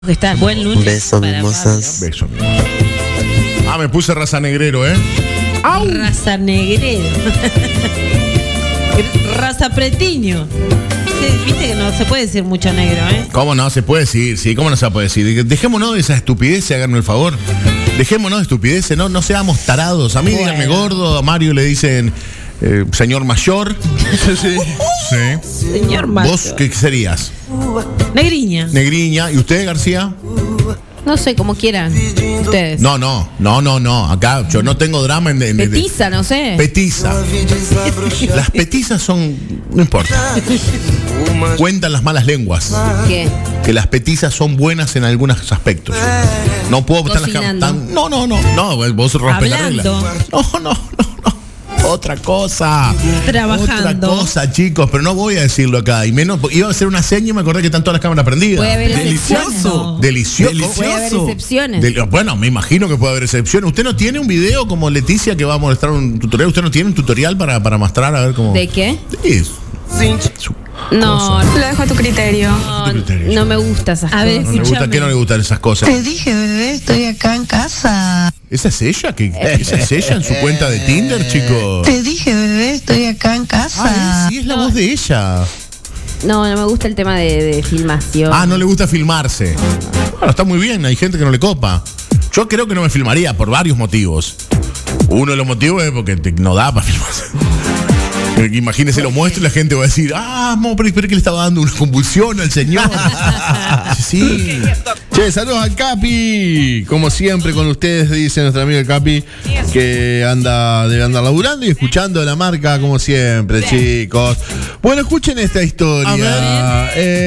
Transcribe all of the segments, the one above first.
Que está buen lunes. Beso, para mimosas. Pablo. Beso. Ah, me puse raza negrero, ¿eh? ¡Au! Raza negrero. Raza pretiño. Sí, viste que no se puede decir mucho negro, ¿eh? ¿Cómo no? Se puede decir, sí, ¿cómo no se puede decir? Dejémonos de esa estupidez, háganme el favor. Dejémonos de estupideces, no seamos tarados. A mí Bueno. díganme gordo, a Mario le dicen señor mayor. Sí. Señor Macho. ¿Vos qué serías? Negriña. Negriña. ¿Y usted, García? No sé, como quieran ustedes. No. Acá yo no tengo drama en Petiza, no sé. Petiza. Las petizas son. No importa. Cuentan las malas lenguas. ¿Qué? Que las petizas son buenas en algunos aspectos. No puedo estar Cocinando. No, vos rompes la regla. Hablando. No. Otra cosa. Trabajando. Otra cosa, chicos, pero no voy a decirlo acá. Y menos, iba a hacer una seña y me acordé que están todas las cámaras prendidas. Puede haber Delicioso. excepciones. Delicioso. Puede haber excepciones. Bueno, me imagino que puede haber excepciones. ¿Usted no tiene un video como Leticia que va a mostrar un tutorial? ¿Usted no tiene un tutorial para mostrar a ver cómo? ¿De qué? Sí, No, Lo dejo a tu criterio. no me gusta esas A ver, cosas. no le gusta, ¿qué no le gustan esas cosas? Te dije, bebé, estoy acá en casa. ¿Esa es ella? ¿Esa es ella en su cuenta de Tinder, chicos? Te dije, bebé, estoy acá en casa. Sí, es la voz de ella. No me gusta el tema de filmación. Ah, no le gusta filmarse. Bueno, está muy bien, hay gente que no le copa. Yo creo que no me filmaría por varios motivos. Uno de los motivos es porque no da para filmarse. Imagínese, lo muestro y la gente va a decir, pero que le estaba dando una convulsión al señor. Sí. Che, saludos al Capi. Como siempre con ustedes, dice nuestro amigo el Capi, que debe andar laburando y escuchando la marca como siempre, chicos. Bueno, escuchen esta historia.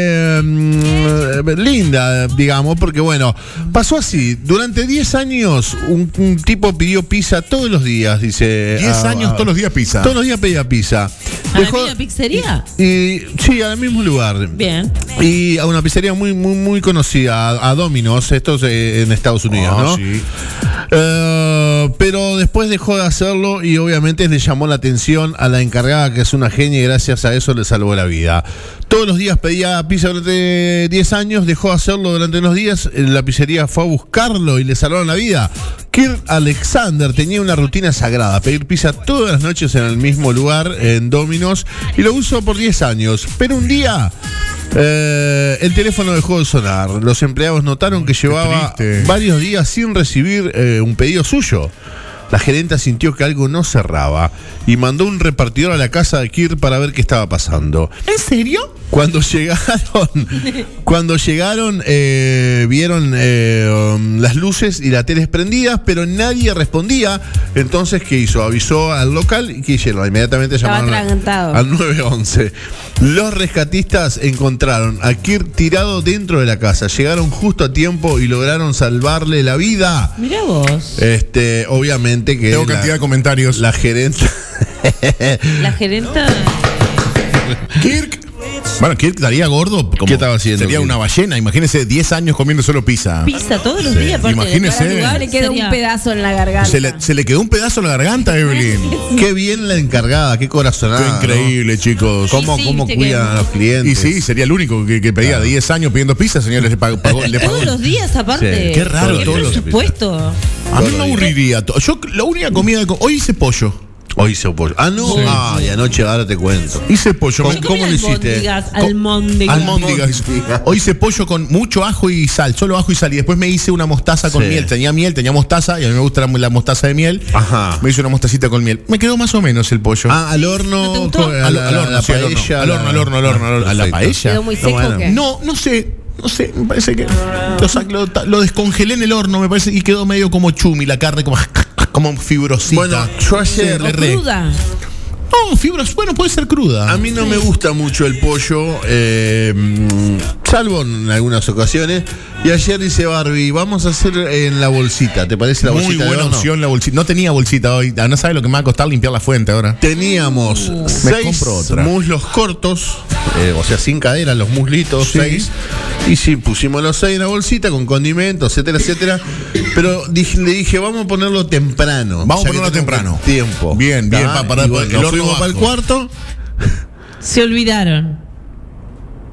Linda, digamos, porque bueno, pasó así. Durante 10 años, un tipo pidió pizza todos los días, dice. 10 años todos los días pizza. Todos los días pedía pizza. ¿A la misma pizzería? Sí, al mismo lugar. Bien. Y a una pizzería muy conocida, a Domino's, estos en Estados Unidos, ¿no? Sí. Pero después dejó de hacerlo y obviamente le llamó la atención a la encargada, que es una genia, y gracias a eso le salvó la vida. Todos los días pedía pizza durante 10 años, dejó de hacerlo durante unos días, la pizzería fue a buscarlo y le salvaron la vida. Kirk Alexander tenía una rutina sagrada, pedir pizza todas las noches en el mismo lugar, en Domino's, y lo usó por 10 años. Pero un día el teléfono dejó de sonar. Los empleados notaron que llevaba triste. varios días sin recibir un pedido suyo. La gerenta sintió que algo no cerraba y mandó un repartidor a la casa de Kirk para ver qué estaba pasando. ¿En serio? Cuando llegaron, vieron las luces y la tele prendidas, pero nadie respondía. Entonces, ¿qué hizo? Avisó al local y ¿qué hicieron? Inmediatamente Estaba llamaron atragantado. al 911. Los rescatistas encontraron a Kirk tirado dentro de la casa. Llegaron justo a tiempo y lograron salvarle la vida. Mirá vos. Obviamente que Tengo cantidad de comentarios. la gerenta. La gerenta. Kirk. Bueno, Kirk estaría gordo. Como ¿Qué estaba haciendo, Sería Kirk? una ballena. Imagínese 10 años comiendo solo pizza. Pizza todos los días. aparte de Imagínese. cada lugar, Le quedó sería- un pedazo en la garganta. Se le quedó un pedazo en la garganta, Evelyn. Qué bien la encargada, qué corazonada. Qué increíble, chicos. ¿Cómo, Sí, cómo viste cuidan que- a los clientes? Y sí, sería el único que pedía 10 años pidiendo pizza, señores. Le pagó. Todos los días, aparte. Sí, qué raro, ¿Qué todos los presupuesto? A mí me aburriría. Yo, la única comida hoy hice pollo. Hoy hice pollo. No. Sí. Y anoche ahora te cuento. Hice pollo. ¿Cómo lo hiciste? Almóndigas. Almóndigas. Hoy hice pollo con mucho ajo y sal, solo ajo y sal. Y después me hice una mostaza con Sí. miel. Tenía mostaza, y a mí me gusta la mostaza de miel. Ajá. Me hice una mostacita con miel. Me quedó más o menos el pollo. Al horno. ¿No te gustó? a la horno, sí, paella. al horno. ¿A la Perfecto. paella? ¿Quedó muy seco bueno. o qué? No sé, me parece que lo descongelé en el horno, me parece, y quedó medio como chumi, la carne como fibrosita. Bueno, yo ayer le erré. Cruda. No, fibras, bueno, puede ser cruda. A mí no me gusta mucho el pollo, salvo en algunas ocasiones. Y ayer dice Barbie, vamos a hacer en la bolsita. ¿Te parece la Muy bolsita? de buena horno? opción la bolsita. No tenía bolsita hoy. No sabe lo que me va a costar limpiar la fuente ahora. Teníamos Me 6 compro otra. muslos cortos, o sea, sin cadera, los muslitos, Sí. 6. Y sí, pusimos los 6 en la bolsita con condimentos, etcétera. Pero le dije, vamos a ponerlo temprano. Vamos a ya que ponerlo tenemos temprano. Tiempo. Bien, ¿Tá? para Y bueno, el nos horno fuimos para el bajo. cuarto. Se olvidaron.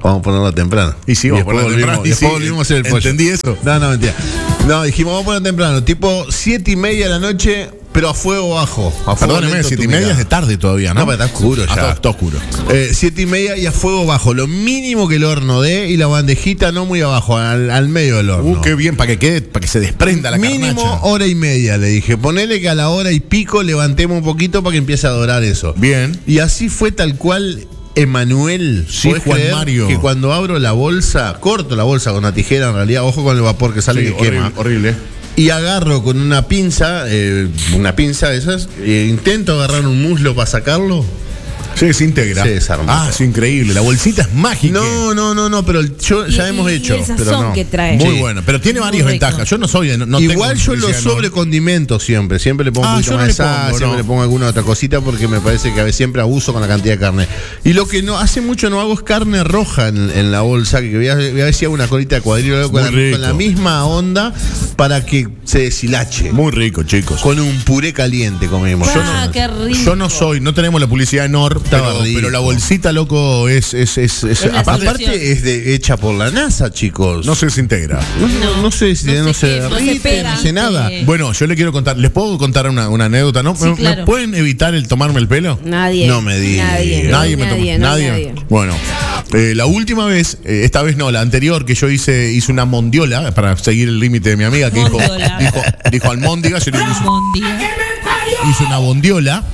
Vamos a ponerlo temprano. Y sí, vamos a ponerlo temprano. Después volvimos a hacer el pollo. ¿Entendí eso? No, mentira. No, dijimos, vamos a ponerlo temprano. Tipo 7:30 de la noche, pero a fuego bajo. A fuego Perdóneme, lento, 7:30 es de tarde todavía, ¿no? No, pero está oscuro ya. Está oscuro. 7:30 y a fuego bajo. Lo mínimo que el horno dé y la bandejita no muy abajo, al medio del horno. Qué bien, para que se desprenda la Mínimo carnacha. hora y media, le dije. Ponele que a la hora y pico levantemos un poquito para que empiece a dorar eso. Bien. Y así fue tal cual. Emanuel, Sí, ¿podés Juan creer Mario. que cuando abro la bolsa, corto la bolsa con una tijera, en realidad, ojo con el vapor que sale Sí, que horrible, quema. horrible. Y agarro con una pinza de esas, intento agarrar un muslo para sacarlo. Se desintegra. Se desarma. Es increíble. La bolsita es mágica. No, pero ya hemos hecho. el pero sazón no. que trae. Muy Sí. bueno, pero tiene varias Muy rico. ventajas. Yo no soy de. No Igual tengo yo lo publicidad, ¿no? sobrecondimento siempre. Siempre le pongo un poquito yo no más de le pongo, sal, siempre no. le pongo alguna otra cosita porque me parece que a veces siempre abuso con la cantidad de carne. Y lo que no hace mucho no hago es carne roja en la bolsa, que voy a ver si hago una colita de cuadrillo Muy rico. con la misma onda para que se deshilache. Muy rico, chicos. Con un puré caliente comemos. Qué rico. Yo no tenemos la publicidad de Nor, Estaba rico. pero la bolsita, loco, es la aparte, Aparte es hecha por la NASA, chicos. no se desintegra. No sé si No no se se quema, no se derrite, pega. no sé nada. Bueno, yo le quiero contar, ¿les puedo contar una anécdota, no? Sí, ¿Me claro. pueden evitar el tomarme el pelo? Nadie. No me digas. Nadie me toma. Nadie. Bueno, la última vez, esta vez no, la anterior que yo hice una mondiola para seguir el límite de mi amiga que Mondiola. dijo almóndiga, yo le hice Mondiola. una bondiola.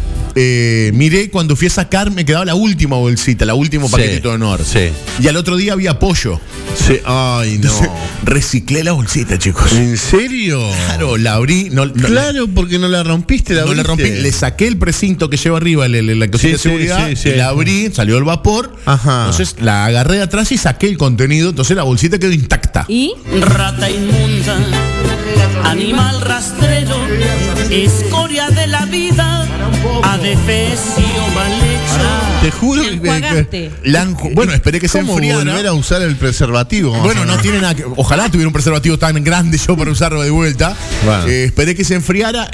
Miré cuando fui a sacar, me quedaba la última bolsita, la último paquetito de Honor. Sí. Y al otro día había pollo. Sí. Ay, no. Entonces, reciclé la bolsita, chicos. ¿En serio? Claro, la abrí. Claro, porque no la rompiste, No la rompí, le saqué el precinto que lleva arriba, la cosita de Sí, seguridad, sí. y la abrí, salió el vapor. Ajá. Entonces la agarré de atrás y saqué el contenido. Entonces la bolsita quedó intacta. ¿Y? Rata inmunda, animal rastrero, escoria de la vida, adefesio mal hecho. Te juro La enjuagaste. Bueno, esperé que se ¿Cómo enfriara. volver a usar el preservativo? Bueno, no tiene nada que. Ojalá tuviera un preservativo tan grande yo para usarlo de vuelta. Bueno. Esperé que se enfriara.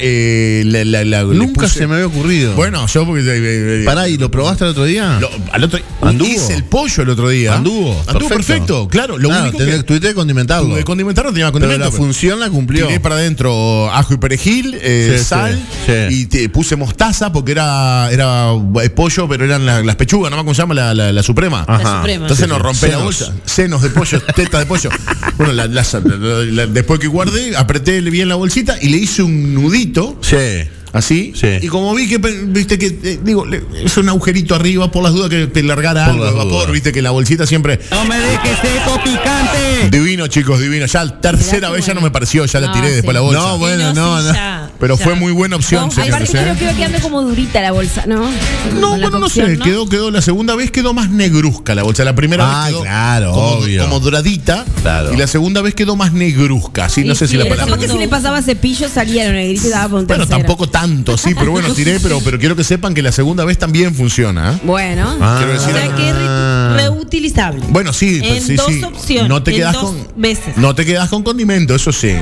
Nunca se me había ocurrido. Bueno, yo porque. Pará, ¿y lo probaste el otro día? ¿Anduvo? Hice el pollo el otro día. Anduvo perfecto, claro. Lo único que tuviste que condimentarlo. tuve que condimentarlo, tenía Pero condimento. la función la cumplió. Tiré para adentro ajo y perejil, sal, sí. y puse mostaza porque era pollo, pero eran las pechugas, ¿no? ¿Cómo se llama? La suprema. La suprema. Entonces nos rompé la Senos. bolsa. Senos de pollo, teta de pollo. Bueno, después que guardé, apreté bien la bolsita y le hice un nudito. Sí. Así, Sí. y como vi que, viste que, es un agujerito arriba por las dudas que te largara Por algo de las vapor, dudas. viste que la bolsita siempre. No me dejes seco picante. Divino, chicos, divino. Ya la tercera vez ya no me pareció, ya la tiré No, después sí. la bolsa. No, bueno, Sí, no. ya, Pero ya. fue muy buena opción, Vos, señores. Aparte creo que iba quedando como durita la bolsa, ¿no? No, Con la bueno, no cocción, sé, quedó la segunda vez quedó más negruzca la bolsa. La primera Ah, vez quedó claro, obvio. como doradita. Claro. Y la segunda vez quedó más negruzca. Sí, no Sí, sé si sí, la pero Capaz palabra. que si le pasaba cepillo salía en negrito y daba por un Bueno, tercero. tampoco tanto, sí, pero bueno, tiré, pero quiero que sepan que la segunda vez también funciona. ¿Eh? Bueno. Quiero O decir, sea que es reutilizable. bueno, sí, En sí, dos sí. opciones, No te en quedas dos con veces. No te quedas con condimento, eso sí.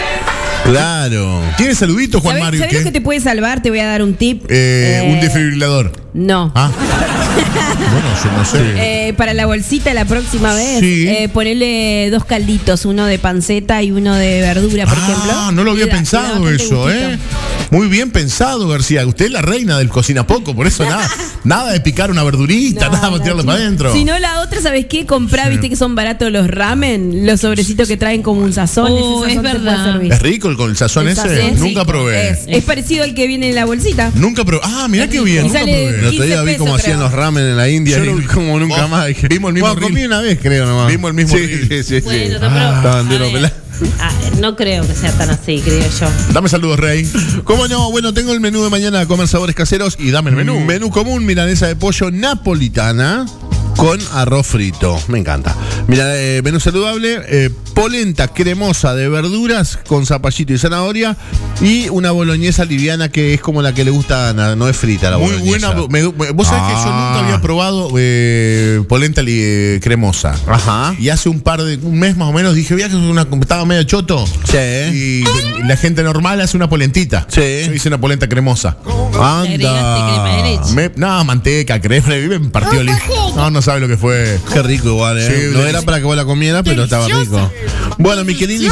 Claro. ¿Tienes saluditos, Juan ¿Sabés, Mario? sabés lo que te puede salvar? Te voy a dar un tip. Un desfibrilador. No. Ah. Bueno, yo no sé. Para la bolsita la próxima vez, Sí. ponerle 2 calditos, uno de panceta y uno de verdura, por ejemplo. No lo había Le da pensado bastante eso, gustito. ¿eh? Muy bien pensado, García. Usted es la reina del cocina poco, por eso nada de picar una verdurita, nada de tirarlo para adentro. Si no, la otra, ¿sabes qué? Comprá, viste que son baratos los ramen, los sobrecitos que traen como un sazón. Oh, ese es sazón te puede verdad. servir. ¿Es rico con el sazón El ese? sazón es Nunca rico. probé. Es parecido al que viene en la bolsita. Nunca probé. Ah, mirá qué bien. Y Nunca sale- probé. El otro día 15 vi cómo pesos, hacían creo. los ramen en la India Yo lo y vi. como nunca Vos, más. Dije, vimos el mismo bueno, comí reel. una vez, creo nomás. Vimos el mismo Sí, reel. sí. Bueno, no, Estaban pero, duros a ver, pelados. no creo que sea tan así, creo yo. Dame saludos, Rey. ¿Cómo no? Bueno, tengo el menú de mañana a comer sabores caseros. Y dame el menú. Menú común, milanesa de pollo napolitana con arroz frito. Me encanta. Mira, menú saludable, polenta cremosa de verduras con zapallito y zanahoria y una boloñesa liviana que es como la que le gusta a Ana, no es frita la Muy boloñesa. buena. Vos sabés que yo nunca había probado polenta cremosa. Ajá. Y hace un mes más o menos dije, voy a que estaba medio choto. Sí. Y la gente normal hace una polentita. Sí. Yo hice una polenta cremosa. Le agregaste crema de leche. No, manteca, crema, me partió el. No sabe sabe lo que fue. Qué rico igual, ¿eh? Sí, no era para que vos la comieras, pero estaba rico. Bueno, Michelini